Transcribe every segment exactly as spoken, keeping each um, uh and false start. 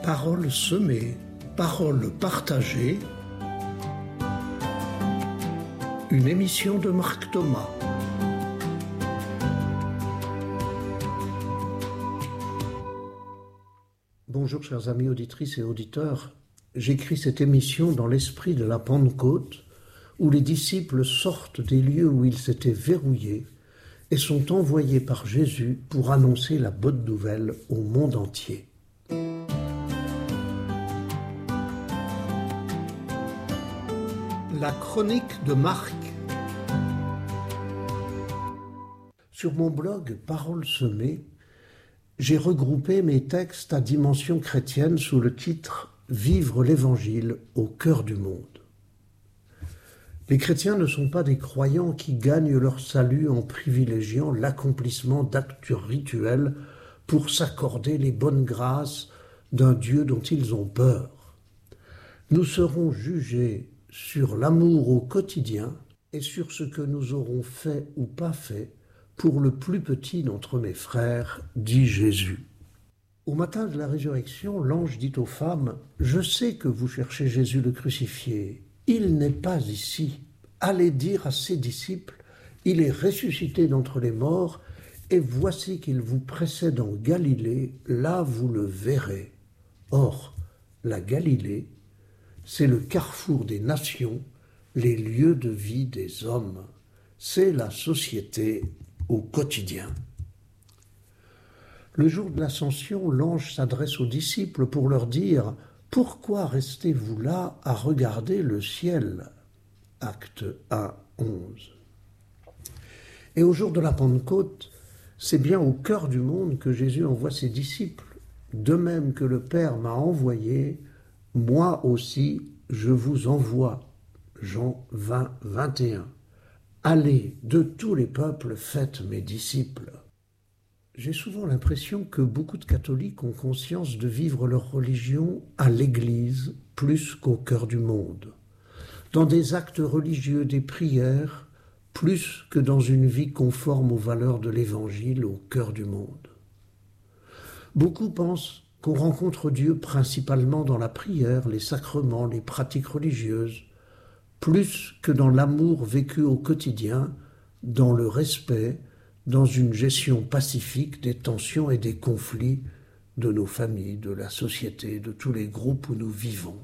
Paroles semées, paroles partagées. Une émission de Marc Thomas. Bonjour chers amis auditrices et auditeurs. J'écris cette émission dans l'esprit de la Pentecôte, où les disciples sortent des lieux où ils s'étaient verrouillés et sont envoyés par Jésus pour annoncer la bonne nouvelle au monde entier. La chronique de Marc. Sur mon blog Paroles semées, j'ai regroupé mes textes à dimension chrétienne sous le titre « Vivre l'Évangile au cœur du monde ». Les chrétiens ne sont pas des croyants qui gagnent leur salut en privilégiant l'accomplissement d'actes rituels pour s'accorder les bonnes grâces d'un Dieu dont ils ont peur. Nous serons jugés sur l'amour au quotidien et sur ce que nous aurons fait ou pas fait pour le plus petit d'entre mes frères, dit Jésus. Au matin de la résurrection, l'ange dit aux femmes « Je sais que vous cherchez Jésus le crucifié. Il n'est pas ici. Allez dire à ses disciples, il est ressuscité d'entre les morts, et voici qu'il vous précède en Galilée, là vous le verrez. » Or, la Galilée, c'est le carrefour des nations, les lieux de vie des hommes. C'est la société au quotidien. Le jour de l'Ascension, l'ange s'adresse aux disciples pour leur dire « Pourquoi restez-vous là à regarder le ciel ?» Acte un, onze. Et au jour de la Pentecôte, c'est bien au cœur du monde que Jésus envoie ses disciples. De même que le Père m'a envoyé, moi aussi je vous envoie. Jean vingt, vingt et un. Allez, de tous les peuples, faites mes disciples. J'ai souvent l'impression que beaucoup de catholiques ont conscience de vivre leur religion à l'Église plus qu'au cœur du monde, dans des actes religieux, des prières, plus que dans une vie conforme aux valeurs de l'Évangile au cœur du monde. Beaucoup pensent qu'on rencontre Dieu principalement dans la prière, les sacrements, les pratiques religieuses, plus que dans l'amour vécu au quotidien, dans le respect, dans une gestion pacifique des tensions et des conflits de nos familles, de la société, de tous les groupes où nous vivons.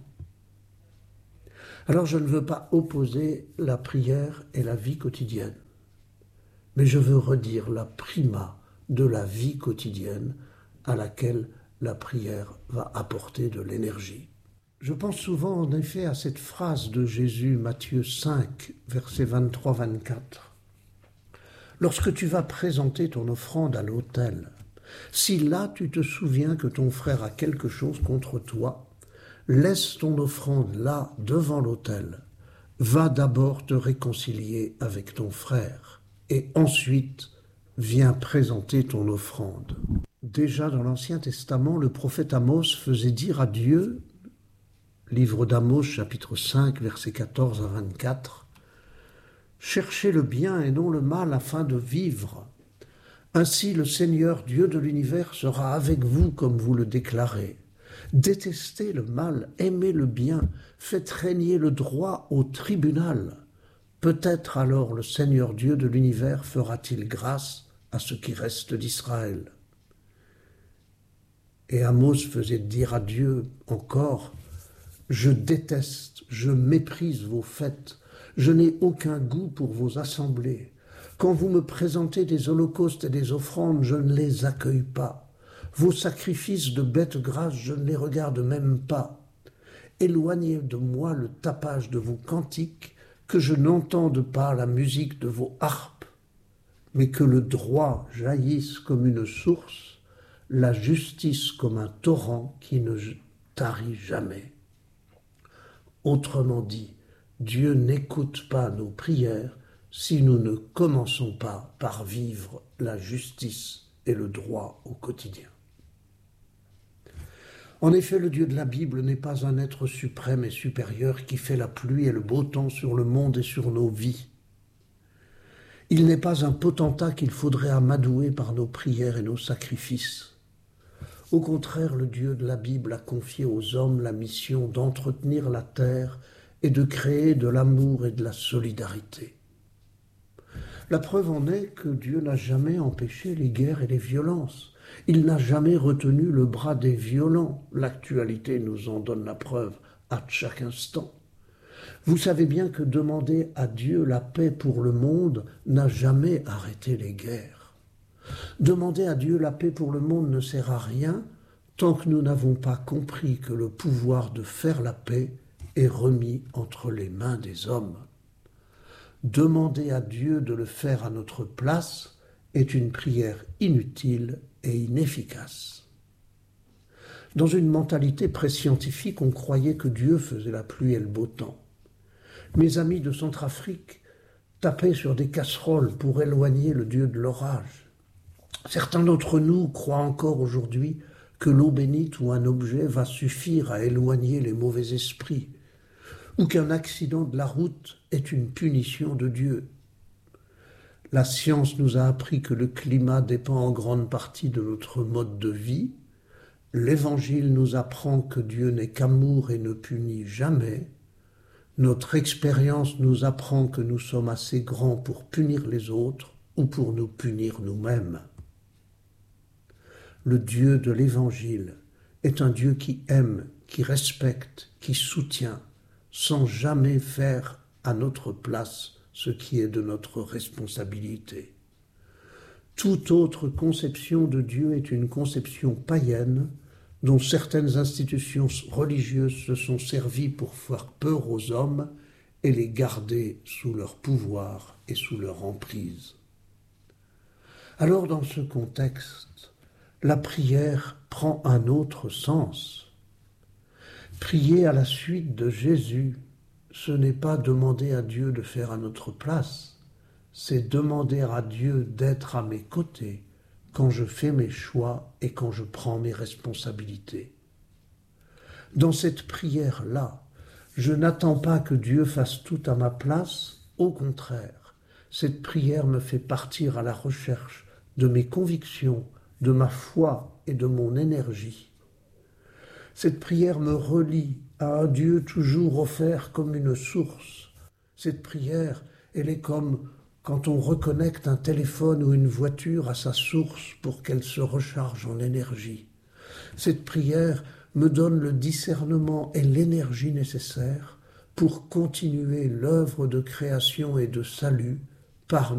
Alors je ne veux pas opposer la prière et la vie quotidienne, mais je veux redire la prima de la vie quotidienne à laquelle la prière va apporter de l'énergie. Je pense souvent en effet à cette phrase de Jésus, Matthieu cinq, versets vingt-trois à vingt-quatre. Lorsque tu vas présenter ton offrande à l'autel, si là tu te souviens que ton frère a quelque chose contre toi, laisse ton offrande là devant l'autel. Va d'abord te réconcilier avec ton frère et ensuite viens présenter ton offrande. Déjà dans l'Ancien Testament, le prophète Amos faisait dire à Dieu, livre d'Amos chapitre cinq, versets quatorze à vingt-quatre, « Cherchez le bien et non le mal afin de vivre. Ainsi le Seigneur Dieu de l'univers sera avec vous comme vous le déclarez. Détestez le mal, aimez le bien, faites régner le droit au tribunal. Peut-être alors le Seigneur Dieu de l'univers fera-t-il grâce à ce qui reste d'Israël. » Et Amos faisait dire à Dieu encore « Je déteste, je méprise vos fêtes, je n'ai aucun goût pour vos assemblées. Quand vous me présentez des holocaustes et des offrandes, je ne les accueille pas. Vos sacrifices de bêtes grasses, je ne les regarde même pas. Éloignez de moi le tapage de vos cantiques, que je n'entende pas la musique de vos harpes, mais que le droit jaillisse comme une source, la justice comme un torrent qui ne tarit jamais. » Autrement dit, Dieu n'écoute pas nos prières si nous ne commençons pas par vivre la justice et le droit au quotidien. En effet, le Dieu de la Bible n'est pas un être suprême et supérieur qui fait la pluie et le beau temps sur le monde et sur nos vies. Il n'est pas un potentat qu'il faudrait amadouer par nos prières et nos sacrifices. Au contraire, le Dieu de la Bible a confié aux hommes la mission d'entretenir la terre et de créer de l'amour et de la solidarité. La preuve en est que Dieu n'a jamais empêché les guerres et les violences. Il n'a jamais retenu le bras des violents. L'actualité nous en donne la preuve à chaque instant. Vous savez bien que demander à Dieu la paix pour le monde n'a jamais arrêté les guerres. Demander à Dieu la paix pour le monde ne sert à rien tant que nous n'avons pas compris que le pouvoir de faire la paix est remis entre les mains des hommes. Demander à Dieu de le faire à notre place est une prière inutile et inefficace. Dans une mentalité pré-scientifique, on croyait que Dieu faisait la pluie et le beau temps. Mes amis de Centrafrique tapaient sur des casseroles pour éloigner le Dieu de l'orage. Certains d'entre nous croient encore aujourd'hui que l'eau bénite ou un objet va suffire à éloigner les mauvais esprits, ou qu'un accident de la route est une punition de Dieu. La science nous a appris que le climat dépend en grande partie de notre mode de vie. L'Évangile nous apprend que Dieu n'est qu'amour et ne punit jamais. Notre expérience nous apprend que nous sommes assez grands pour punir les autres ou pour nous punir nous-mêmes. Le Dieu de l'Évangile est un Dieu qui aime, qui respecte, qui soutient, sans jamais faire à notre place ce qui est de notre responsabilité. Toute autre conception de Dieu est une conception païenne dont certaines institutions religieuses se sont servies pour faire peur aux hommes et les garder sous leur pouvoir et sous leur emprise. Alors dans ce contexte, la prière prend un autre sens. Prier à la suite de Jésus, ce n'est pas demander à Dieu de faire à notre place, c'est demander à Dieu d'être à mes côtés quand je fais mes choix et quand je prends mes responsabilités. Dans cette prière-là, je n'attends pas que Dieu fasse tout à ma place, au contraire, cette prière me fait partir à la recherche de mes convictions, de ma foi et de mon énergie. Cette prière me relie à un Dieu toujours offert comme une source. Cette prière, elle est comme quand on reconnecte un téléphone ou une voiture à sa source pour qu'elle se recharge en énergie. Cette prière me donne le discernement et l'énergie nécessaires pour continuer l'œuvre de création et de salut par